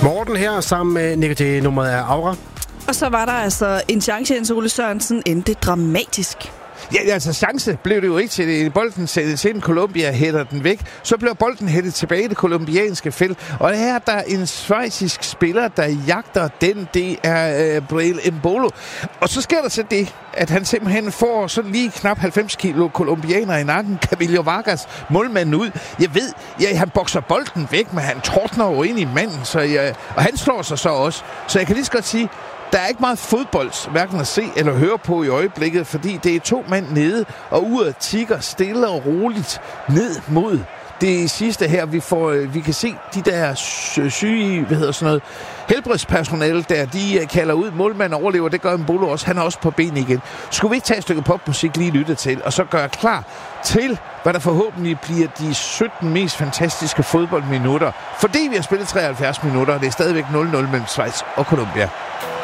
Morten her sammen med Nick, det nummeret er Aura. Og så var der altså en chance, Jens Ole Sørensen endte dramatisk. Ja, altså chance blev det jo ikke til. Bolden sættes ind, Colombia hætter den væk. Så blev bolden hættet tilbage i det kolumbianske felt. Og her er der en schweizisk spiller, der jagter den. Det er Breel Embolo. Og så sker der så det, at han simpelthen får sådan lige knap 90 kilo kolumbianer i nakken. Camilo Vargas, målmanden ud. Jeg ved, han bokser bolden væk, men han tordner jo ind i manden. Og han slår sig så også. Så jeg kan lige så godt sige, der er ikke meget fodbold, hverken at se eller høre på i øjeblikket, fordi det er 2 mand nede, og uret tikker stille og roligt ned mod det sidste her. Vi kan se de der syge, helbredspersonale der, de kalder ud. Målmanden overlever, det gør Embolo også. Han er også på ben igen. Skulle vi ikke tage et stykke popmusik lige lytte til, og så gøre klar til, hvad der forhåbentlig bliver de 17 mest fantastiske fodboldminutter. Fordi vi har spillet 73 minutter, og det er stadigvæk 0-0 mellem Schweiz og Colombia.